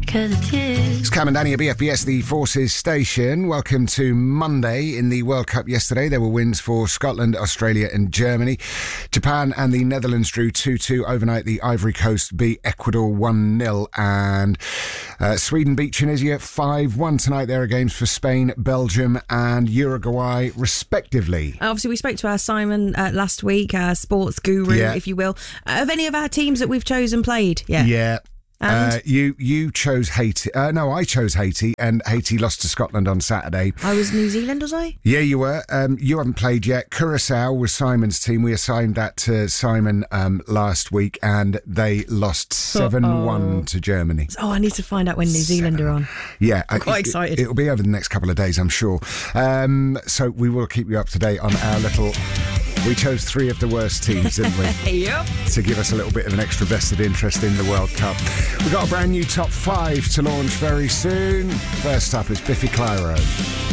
'cause it's you. It's Cam and Danny at BFBS, the Forces station. Welcome to Monday. In the World Cup yesterday, there were wins for Scotland, Australia and Germany. Japan and the Netherlands drew 2-2 overnight. The Ivory Coast beat Ecuador 1-0 and Sweden beat Tunisia 5-1 tonight. There are games for Spain, Belgium and Uruguay, respectively. Obviously, we spoke to our Simon last week, our sports guru, if you will. Have any of our teams that we've chosen played? Yeah. You chose Haiti. No, I chose Haiti, and Haiti lost to Scotland on Saturday. I was New Zealand, was I? Yeah, you were. You haven't played yet. Curacao was Simon's team. We assigned that to Simon last week, and they lost 7-1 to Germany. Oh, I need to find out when New Zealand are on. Yeah. I'm quite excited. It'll be over the next couple of days, I'm sure. So we will keep you up to date on our little... We chose 3 of the worst teams, didn't we? Yep. To give us a little bit of an extra vested interest in the World Cup. We've got a brand new top 5 to launch very soon. First up is Biffy Clyro.